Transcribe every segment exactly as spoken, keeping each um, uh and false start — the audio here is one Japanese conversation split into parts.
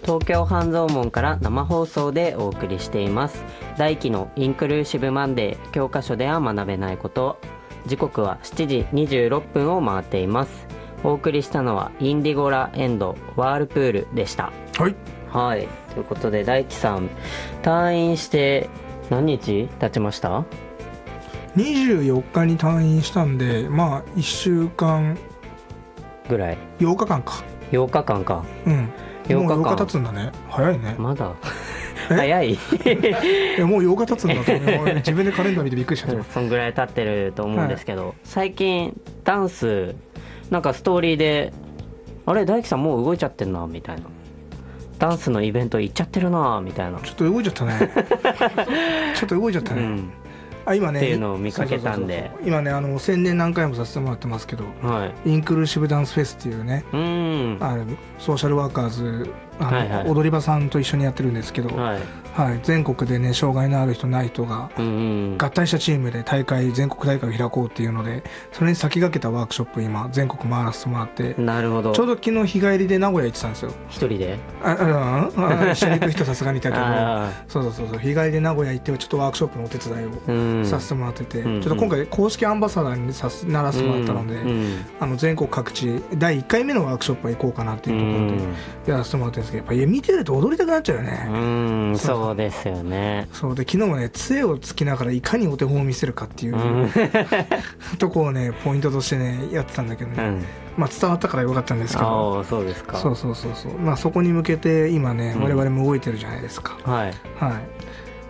東京半蔵門から生放送でお送りしています。大輝のインクルーシブマンデー、教科書では学べないこと。時刻はしちじにじゅうろっぷんを回っています。お送りしたのはインディゴラエンドワールプールでした。 はいはい、ということで大輝さん退院して何日経ちました？ にじゅうよっかに退院したんで、まあいっしゅうかんぐらい。 ようかかんか。 ようかかんか。 うんようかかん。 もうようか経つんだね。早いね。 まだ早い。いやもうようか経つんだと思う。自分でカレンダー見てびっくりしちゃった。 そんぐらい経ってると思うんですけど、はい、最近ダンスなんかストーリーであれ大輝さんもう動いちゃってんなみたいな、ダンスのイベント行っちゃってるなみたいな。ちょっと動いちゃったね。ちょっと動いちゃったね。うんあ今ね、 っていうのを見かけたんで、 そうそうそうそう今ねあの宣伝何回もさせてもらってますけど、 はい、 インクルーシブダンスフェスっていうね、 うんあのソーシャルワーカーズあの、 はいはい、 踊り場さんと一緒にやってるんですけど、 はいはい、全国でね障害のある人ない人が合体したチームで大会全国大会を開こうっていうので、それに先駆けたワークショップ今全国回らせてもらって、 なるほど。 ちょうど昨日日帰りで名古屋行ってたんですよ。 一人で？ あああ一緒に行く人さすがにいたけどそうそうそうそう、日帰りで名古屋行ってちょっとワークショップのお手伝いをさせてもらってて、ちょっと今回公式アンバサダーにさならせてもらったので、うんうん、あの全国各地だいいっかいめのワークショップへ行こうかなっていうところでやらせてもらってるんですけど、やっぱ見てると踊りたくなっちゃうよね。 うんそうそうですよね。 そうで昨日もね杖をつきながらいかにお手本を見せるかっていう、うん、とこをねポイントとしてねやってたんだけどね、うんまあ、伝わったからよかったんですけど。 あそうですか。 そうそうそうそう、まあ、そこに向けて今ね、うん、我々も動いてるじゃないですか。 はい、 はい、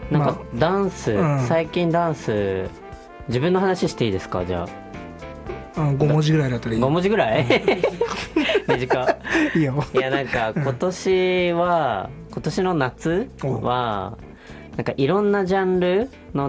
なんかダンス、 まあうん、 最近ダンス自分の話していいですか？じゃあ、 うん、ごもじぐらいだったらいい。 ごもじぐらい短いいよ。 いやなんか今年は、うん、今年の夏はなんかいろんなジャンルの